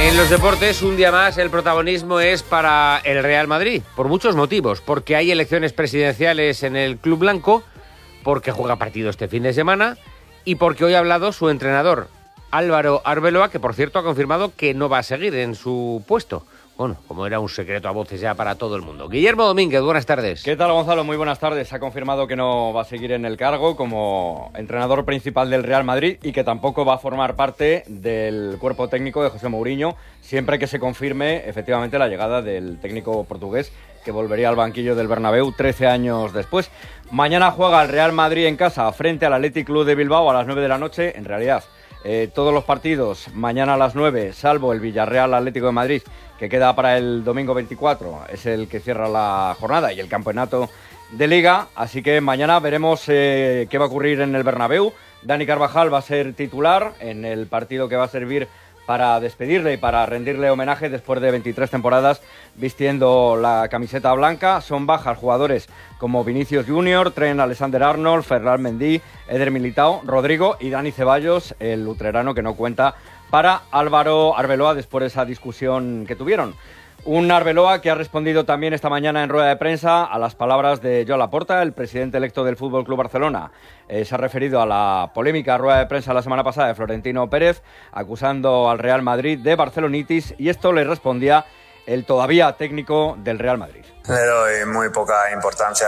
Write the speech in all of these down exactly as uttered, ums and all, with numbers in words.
En los deportes, un día más, el protagonismo es para el Real Madrid, por muchos motivos. Porque hay elecciones presidenciales en el Club Blanco, porque juega partido este fin de semana y porque hoy ha hablado su entrenador, Álvaro Arbeloa, que por cierto ha confirmado que no va a seguir en su puesto. Bueno, como era un secreto a voces ya para todo el mundo. Guillermo Domínguez, buenas tardes. ¿Qué tal, Gonzalo? Muy buenas tardes. Ha confirmado que no va a seguir en el cargo como entrenador principal del Real Madrid y que tampoco va a formar parte del cuerpo técnico de José Mourinho, siempre que se confirme efectivamente la llegada del técnico portugués que volvería al banquillo del Bernabéu trece años después. Mañana juega el Real Madrid en casa frente al Athletic Club de Bilbao a las nueve de la noche. En realidad, eh, todos los partidos mañana a las nueve, salvo el Villarreal Atlético de Madrid, que queda para el domingo veinticuatro, es el que cierra la jornada y el campeonato de Liga. Así que mañana veremos eh, qué va a ocurrir en el Bernabéu. Dani Carvajal va a ser titular en el partido que va a servir para despedirle y para rendirle homenaje después de veintitrés temporadas vistiendo la camiseta blanca. Son bajas jugadores como Vinicius Junior, Trent Alexander-Arnold, Ferland Mendy, Eder Militao, Rodrigo y Dani Ceballos, el utrerano que no cuenta para Álvaro Arbeloa después de esa discusión que tuvieron. Un Arbeloa que ha respondido también esta mañana en rueda de prensa a las palabras de Joan Laporta, el presidente electo del F C Barcelona. Eh, se ha referido a la polémica rueda de prensa la semana pasada de Florentino Pérez, acusando al Real Madrid de barcelonitis, y esto le respondía el todavía técnico del Real Madrid. Le doy muy poca importancia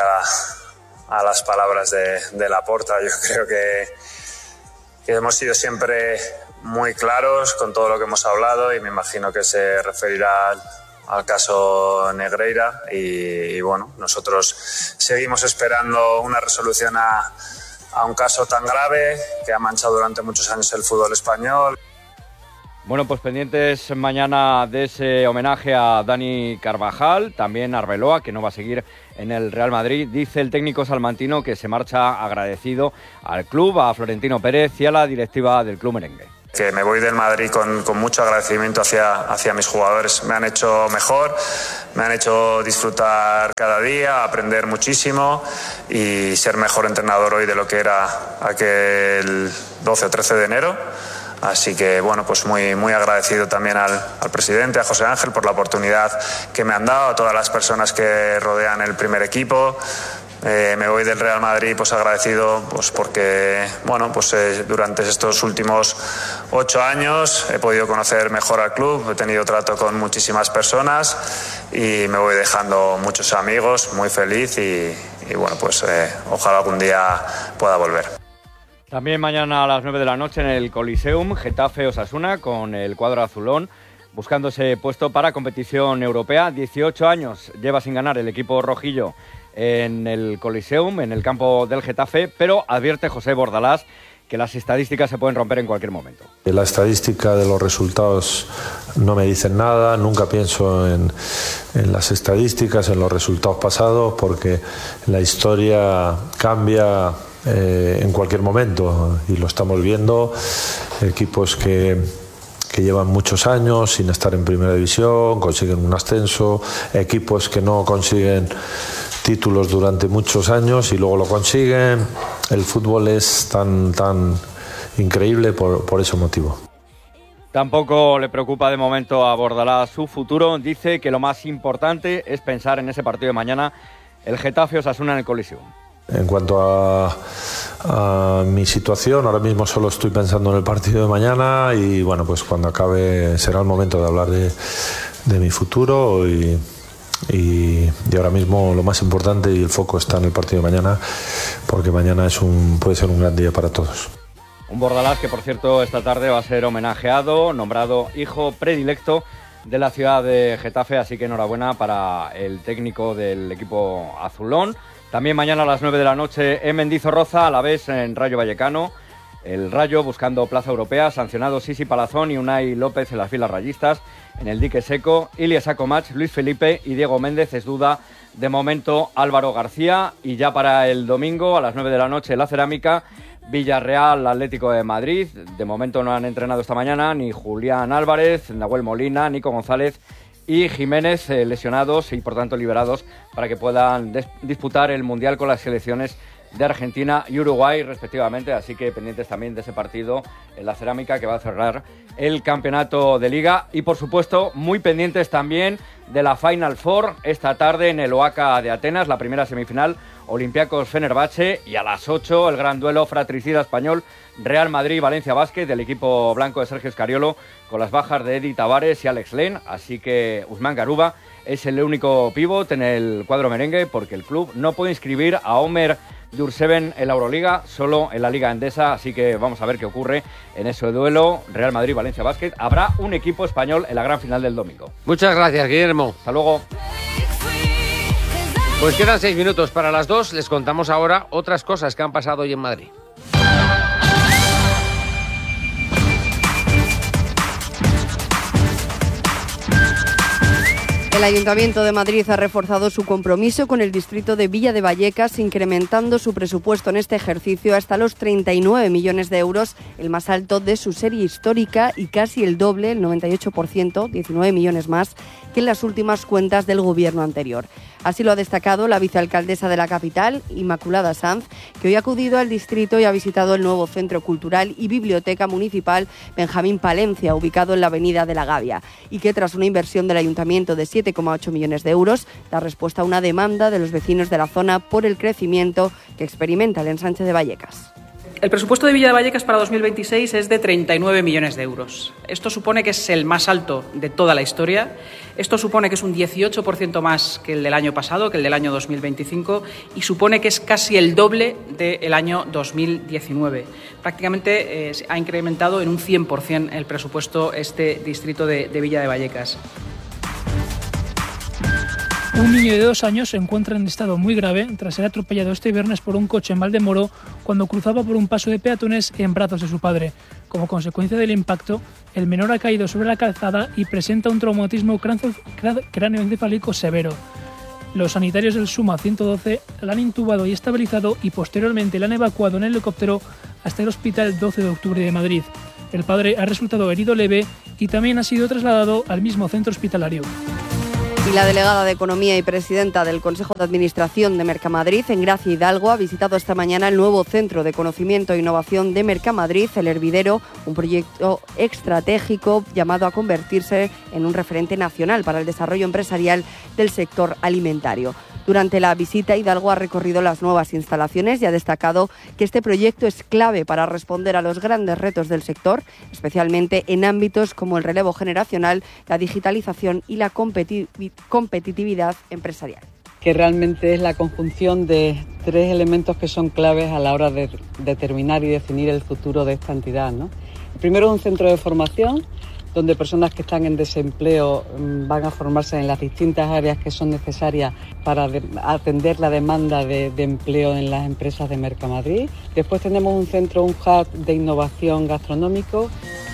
a, a las palabras de, de Laporta. Yo creo que, que hemos sido siempre muy claros con todo lo que hemos hablado y me imagino que se referirá al, al caso Negreira y, y bueno, nosotros seguimos esperando una resolución a, a un caso tan grave que ha manchado durante muchos años el fútbol español. Bueno, pues pendientes mañana de ese homenaje a Dani Carvajal, también Arbeloa, que no va a seguir en el Real Madrid. Dice el técnico salmantino que se marcha agradecido al club, a Florentino Pérez y a la directiva del club merengue. Que me voy del Madrid con, con mucho agradecimiento hacia, hacia mis jugadores. Me han hecho mejor, me han hecho disfrutar cada día, aprender muchísimo y ser mejor entrenador hoy de lo que era aquel doce o trece de enero. Así que, bueno, pues muy, muy agradecido también al, al presidente, a José Ángel, por la oportunidad que me han dado, a todas las personas que rodean el primer equipo. Eh, me voy del Real Madrid pues agradecido pues porque bueno pues eh, durante estos últimos ocho años he podido conocer mejor al club, he tenido trato con muchísimas personas y me voy dejando muchos amigos, muy feliz y, y bueno pues eh, ojalá algún día pueda volver. También mañana a las nueve de la noche en el Coliseum, Getafe Osasuna con el cuadro azulón buscando ese puesto para competición europea. dieciocho años lleva sin ganar el equipo rojillo en el Coliseum, en el campo del Getafe, pero advierte José Bordalás que las estadísticas se pueden romper en cualquier momento. La estadística de los resultados no me dicen nada, nunca pienso en, en las estadísticas, en los resultados pasados, porque la historia cambia eh, en cualquier momento y lo estamos viendo. Equipos que... que llevan muchos años sin estar en primera división, consiguen un ascenso, equipos que no consiguen títulos durante muchos años y luego lo consiguen. El fútbol es tan, tan increíble por, por ese motivo. Tampoco le preocupa de momento a Bordalás su futuro. Dice que lo más importante es pensar en ese partido de mañana, el Getafe Osasuna en el Coliseum. En cuanto a, a mi situación, ahora mismo solo estoy pensando en el partido de mañana y bueno, pues cuando acabe será el momento de hablar de, de mi futuro y, y, y ahora mismo lo más importante y el foco está en el partido de mañana porque mañana es un, puede ser un gran día para todos. Un Bordalás que por cierto esta tarde va a ser homenajeado, nombrado hijo predilecto de la ciudad de Getafe, así que enhorabuena para el técnico del equipo azulón. También mañana a las nueve de la noche en Mendizorroza, a la vez en Rayo Vallecano. El Rayo buscando plaza europea, sancionados Sisi Palazón y Unai López en las filas rayistas. En el dique seco, Ilias Acomach, Luis Felipe y Diego Méndez. Es duda de momento Álvaro García. Y ya para el domingo a las nueve de la noche la Cerámica, Villarreal Atlético de Madrid. De momento no han entrenado esta mañana ni Julián Álvarez, Nahuel Molina, Nico González y Jiménez, eh, lesionados y por tanto liberados para que puedan des- disputar el Mundial con las selecciones de Argentina y Uruguay, respectivamente, así que pendientes también de ese partido en la Cerámica que va a cerrar el campeonato de Liga y, por supuesto, muy pendientes también de la Final Four esta tarde en el Oaca de Atenas, la primera semifinal, Olympiacos-Fenerbahce, y a las ocho el gran duelo fratricida español Real Madrid-Valencia Basket del equipo blanco de Sergio Scariolo, con las bajas de Eddie Tavares y Alex Len, así que Usman Garuba es el único pívot en el cuadro merengue porque el club no puede inscribir a Omer Jurseven en la Euroliga, solo en la Liga Endesa, así que vamos a ver qué ocurre en ese duelo Real Madrid-Valencia Basket. Habrá un equipo español en la gran final del domingo. Muchas gracias, Guillermo. Hasta luego. Pues quedan seis minutos para las dos. Les contamos ahora otras cosas que han pasado hoy en Madrid. El Ayuntamiento de Madrid ha reforzado su compromiso con el distrito de Villa de Vallecas, incrementando su presupuesto en este ejercicio hasta los treinta y nueve millones de euros, el más alto de su serie histórica y casi el doble, el noventa y ocho por ciento, diecinueve millones más, que en las últimas cuentas del gobierno anterior. Así lo ha destacado la vicealcaldesa de la capital, Inmaculada Sanz, que hoy ha acudido al distrito y ha visitado el nuevo Centro Cultural y Biblioteca Municipal Benjamín Palencia, ubicado en la Avenida de la Gavia, y que tras una inversión del Ayuntamiento de siete coma ocho millones de euros, da respuesta a una demanda de los vecinos de la zona por el crecimiento que experimenta el ensanche de Vallecas. El presupuesto de Villa de Vallecas para dos mil veintiséis es de treinta y nueve millones de euros. Esto supone que es el más alto de toda la historia. Esto supone que es un dieciocho por ciento más que el del año pasado, que el del año dos mil veinticinco, y supone que es casi el doble del año dos mil diecinueve. Prácticamente eh, ha incrementado en un cien por ciento el presupuesto este distrito de, de Villa de Vallecas. Un niño de dos años se encuentra en estado muy grave tras ser atropellado este viernes por un coche en Valdemoro cuando cruzaba por un paso de peatones en brazos de su padre. Como consecuencia del impacto, el menor ha caído sobre la calzada y presenta un traumatismo cráneoencefálico severo. Los sanitarios del SUMA ciento doce la han intubado y estabilizado y posteriormente la han evacuado en helicóptero hasta el Hospital doce de octubre de Madrid. El padre ha resultado herido leve y también ha sido trasladado al mismo centro hospitalario. Y la delegada de Economía y presidenta del Consejo de Administración de Mercamadrid, Engracia Hidalgo, ha visitado esta mañana el nuevo Centro de Conocimiento e Innovación de Mercamadrid, El Hervidero, un proyecto estratégico llamado a convertirse en un referente nacional para el desarrollo empresarial del sector alimentario. Durante la visita, Hidalgo ha recorrido las nuevas instalaciones y ha destacado que este proyecto es clave para responder a los grandes retos del sector, especialmente en ámbitos como el relevo generacional, la digitalización y la competi- competitividad empresarial. Que realmente es la conjunción de tres elementos que son claves a la hora de determinar y definir el futuro de esta entidad, ¿no? El primero es un centro de formación, donde personas que están en desempleo van a formarse en las distintas áreas que son necesarias para de, atender la demanda de, de empleo en las empresas de Mercamadrid. Después tenemos un centro, un hub de innovación gastronómico.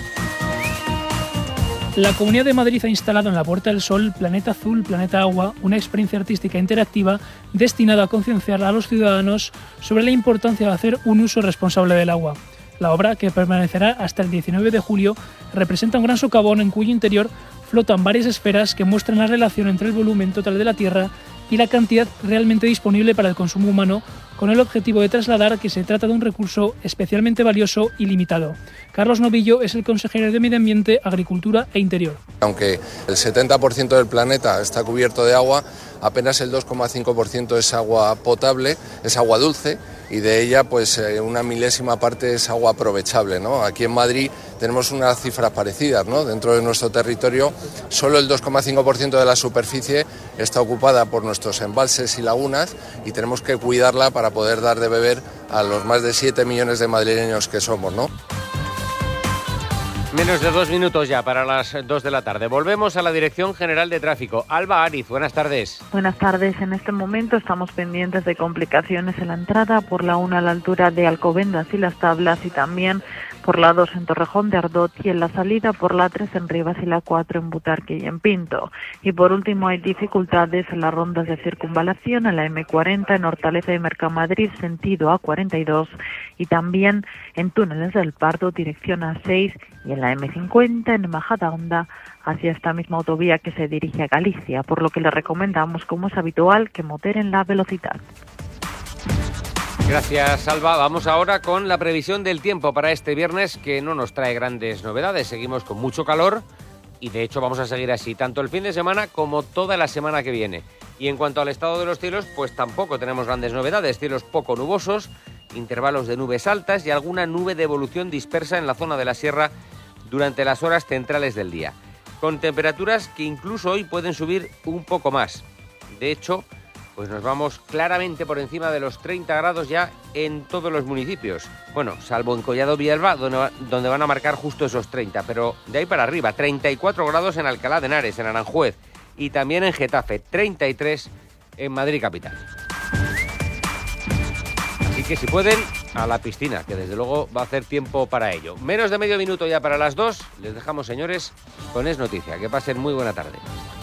La Comunidad de Madrid ha instalado en la Puerta del Sol Planeta Azul, Planeta Agua, una experiencia artística interactiva destinada a concienciar a los ciudadanos sobre la importancia de hacer un uso responsable del agua. La obra, que permanecerá hasta el diecinueve de julio, representa un gran socavón en cuyo interior flotan varias esferas que muestran la relación entre el volumen total de la Tierra y la cantidad realmente disponible para el consumo humano, con el objetivo de trasladar que se trata de un recurso especialmente valioso y limitado. Carlos Novillo es el consejero de Medio Ambiente, Agricultura e Interior. Aunque el setenta por ciento del planeta está cubierto de agua, apenas el dos coma cinco por ciento es agua potable, es agua dulce, y de ella pues una milésima parte es agua aprovechable, ¿no? Aquí en Madrid tenemos unas cifras parecidas, ¿no? Dentro de nuestro territorio solo el dos coma cinco por ciento de la superficie está ocupada por nuestros embalses y lagunas y tenemos que cuidarla para poder dar de beber a los más de siete millones de madrileños que somos, ¿no? Menos de dos minutos ya para las dos de la tarde. Volvemos a la Dirección General de Tráfico. Alba Ariz, buenas tardes. Buenas tardes. En este momento estamos pendientes de complicaciones en la entrada por la una a la altura de Alcobendas y Las Tablas y también por la dos en Torrejón de Ardot y en la salida por la tres en Rivas y la cuatro en Butarque y en Pinto. Y por último hay dificultades en las rondas de circunvalación en la eme cuarenta en Hortaleza y Mercamadrid sentido a cuarenta y dos y también en túneles del Pardo dirección a seis y en la eme cincuenta en Majadahonda hacia esta misma autovía que se dirige a Galicia, por lo que le recomendamos, como es habitual, que moderen la velocidad. Gracias, Salva. Vamos ahora con la previsión del tiempo para este viernes, que no nos trae grandes novedades. Seguimos con mucho calor y de hecho vamos a seguir así tanto el fin de semana como toda la semana que viene. Y en cuanto al estado de los cielos, pues tampoco tenemos grandes novedades. Cielos poco nubosos, intervalos de nubes altas y alguna nube de evolución dispersa en la zona de la sierra durante las horas centrales del día, con temperaturas que incluso hoy pueden subir un poco más. De hecho, pues nos vamos claramente por encima de los treinta grados ya en todos los municipios. Bueno, salvo en Collado Villalba, donde van a marcar justo esos treinta, pero de ahí para arriba, treinta y cuatro grados en Alcalá de Henares, en Aranjuez, y también en Getafe, treinta y tres en Madrid capital. Así que si pueden, a la piscina, que desde luego va a hacer tiempo para ello. Menos de medio minuto ya para las dos. Les dejamos, señores, con Es Noticia. Que pasen muy buena tarde.